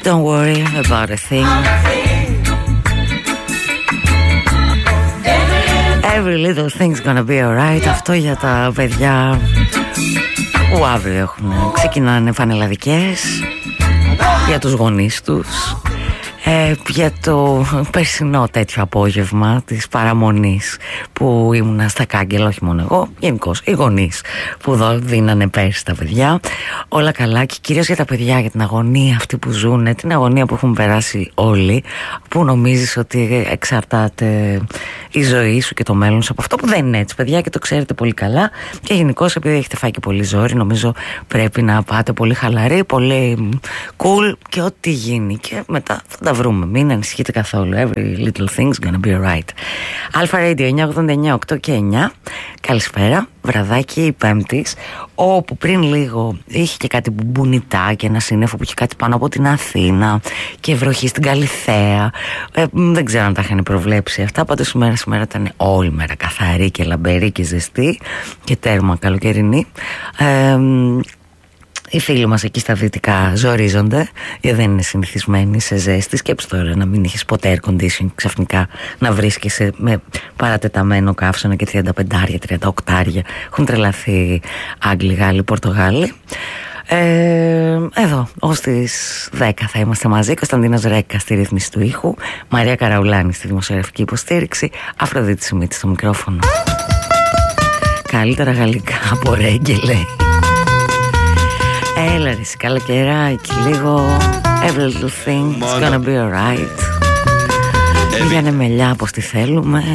Don't worry about a thing. Every little thing's gonna be alright. Αυτό για τα παιδιά που αύριο ξεκινάνε φανελαδικές, για τους γονείς τους, για το περσινό τέτοιο απόγευμα της παραμονής που ήμουνα στα κάγκελα, όχι μόνο εγώ, γενικώς οι γονείς που δίνανε πέρσι τα παιδιά. Όλα καλά, και κυρίως για τα παιδιά, για την αγωνία αυτή που ζουν, την αγωνία που έχουν περάσει όλοι, που νομίζεις ότι εξαρτάται η ζωή σου και το μέλλον σου από αυτό, που δεν είναι έτσι, παιδιά, και το ξέρετε πολύ καλά. Και γενικώς, επειδή έχετε φάει και πολύ ζόρι, νομίζω πρέπει να πάτε πολύ χαλαροί, πολύ cool, και ό,τι γίνει, και μετά θα τα βρούμε. Μην ανησυχείτε καθόλου. Every little thing's gonna be alright. Αλφα Radio 989, 8 και 9. Καλησπέρα, βραδάκι Πέμπτης, όπου πριν λίγο είχε και κάτι μπουνιτά και ένα σύννεφο που είχε κάτι πάνω από την Αθήνα και βροχή στην Καλιθέα. Δεν ξέρω αν τα είχαν προβλέψει αυτά. Πάντως σήμερα ήταν όλη μέρα καθαρή και λαμπερή και ζεστή και τέρμα καλοκαιρινή. Οι φίλοι μας εκεί στα δυτικά ζορίζονται, γιατί δεν είναι συνηθισμένοι σε ζέστη. Σκέψου τώρα να μην έχεις ποτέ air condition, ξαφνικά να βρίσκεσαι με παρατεταμένο καύσωνα και 35, 38. Έχουν τρελαθεί Άγγλοι, Γάλλοι, Πορτογάλοι. Εδώ ως τις 10 θα είμαστε μαζί. Κωνσταντίνος Ρέκα στη ρύθμιση του ήχου, Μαρία Καραουλάνη στη δημοσιογραφική υποστήριξη, Αφροδίτη Σιμίτη στο μικρόφωνο. Καλύτερα γαλλικά από ρέγγε, λέει. Έλα ρε καλοκαιράκι λίγο. Every little thing is gonna be alright. Πήγανε μελιά όπως τη θέλουμε.